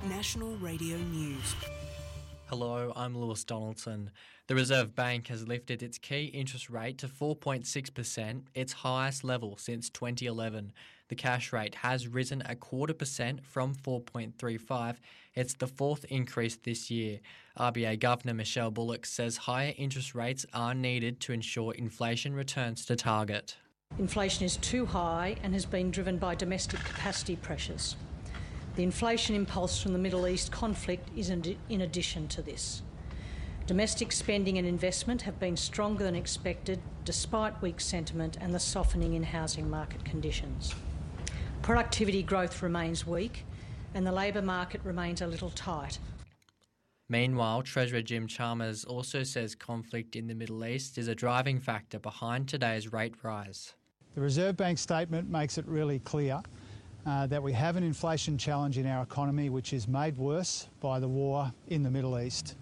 National Radio News. Hello, I'm Lewis Donaldson. The Reserve Bank has lifted its key interest rate to 4.6%, its highest level since 2011. The cash rate has risen 0.25% from 4.35. It's the fourth increase this year. RBA Governor Michelle Bullock says higher interest rates are needed to ensure inflation returns to target. Inflation is too high and has been driven by domestic capacity pressures. The inflation impulse from the Middle East conflict is in addition to this. Domestic spending and investment have been stronger than expected despite weak sentiment and the softening in housing market conditions. Productivity growth remains weak and the labour market remains a little tight. Meanwhile, Treasurer Jim Chalmers also says conflict in the Middle East is a driving factor behind today's rate rise. The Reserve Bank statement makes it really clear that we have an inflation challenge in our economy which is made worse by the war in the Middle East.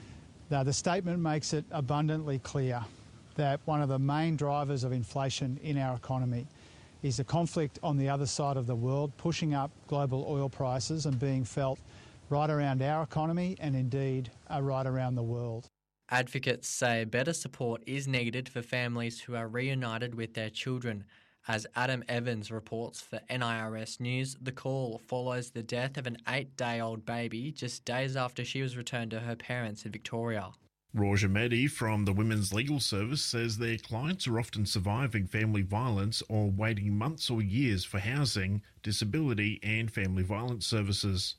The statement makes it abundantly clear that one of the main drivers of inflation in our economy is the conflict on the other side of the world, pushing up global oil prices and being felt right around our economy and indeed right around the world. Advocates say better support is needed for families who are reunited with their children. As Adam Evans reports for NIRS News, the call follows the death of an 8-day-old baby just days after she was returned to her parents in Victoria. Roger Meddy from the Women's Legal Service says their clients are often surviving family violence or waiting months or years for housing, disability and family violence services.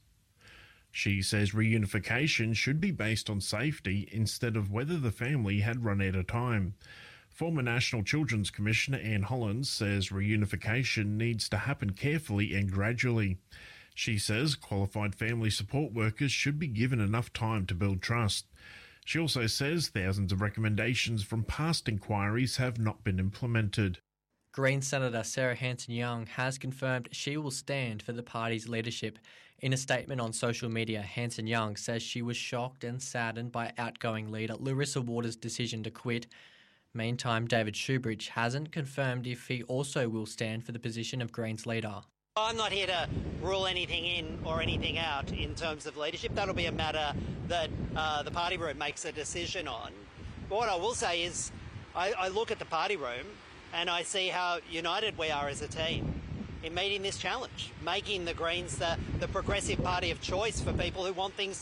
She says reunification should be based on safety instead of whether the family had run out of time. Former National Children's Commissioner Anne Hollands says reunification needs to happen carefully and gradually. She says qualified family support workers should be given enough time to build trust. She also says thousands of recommendations from past inquiries have not been implemented. Greens Senator Sarah Hanson-Young has confirmed she will stand for the party's leadership. In a statement on social media, Hanson-Young says she was shocked and saddened by outgoing leader Larissa Waters' decision to quit. Meantime, David Shoebridge hasn't confirmed if he also will stand for the position of Greens leader. I'm not here to rule anything in or anything out in terms of leadership. That'll be a matter that the party room makes a decision on. But what I will say is I look at the party room and I see how united we are as a team in meeting this challenge, making the Greens the progressive party of choice for people who want things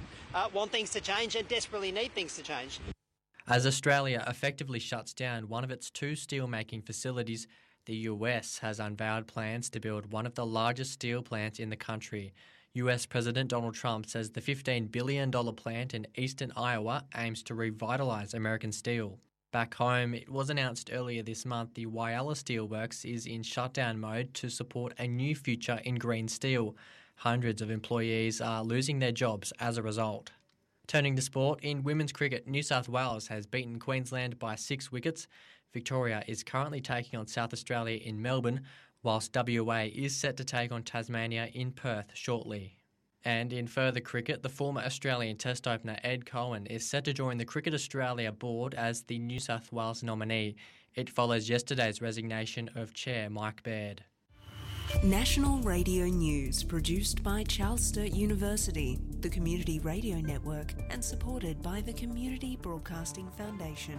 to change and desperately need things to change. As Australia effectively shuts down one of its 2 steelmaking facilities, the US has unveiled plans to build one of the largest steel plants in the country. US President Donald Trump says the $15 billion plant in eastern Iowa aims to revitalise American steel. Back home, it was announced earlier this month the Whyalla Steelworks is in shutdown mode to support a new future in green steel. Hundreds of employees are losing their jobs as a result. Turning to sport, in women's cricket, New South Wales has beaten Queensland by 6 wickets. Victoria is currently taking on South Australia in Melbourne, whilst WA is set to take on Tasmania in Perth shortly. And in further cricket, the former Australian Test opener Ed Cowan is set to join the Cricket Australia board as the New South Wales nominee. It follows yesterday's resignation of Chair Mike Baird. National Radio News, produced by Charles Sturt University, the Community Radio Network, and supported by the Community Broadcasting Foundation.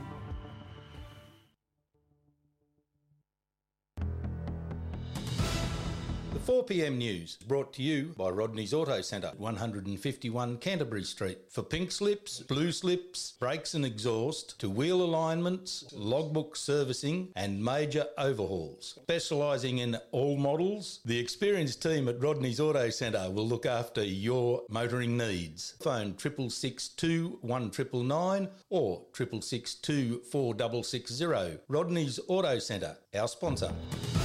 The 4pm news brought to you by Rodney's Auto Centre, 151 Canterbury Street. For pink slips, blue slips, brakes and exhaust, to wheel alignments, logbook servicing and major overhauls. Specialising in all models, the experienced team at Rodney's Auto Centre will look after your motoring needs. Phone 662 1999 or 662 4660. Rodney's Auto Centre, our sponsor.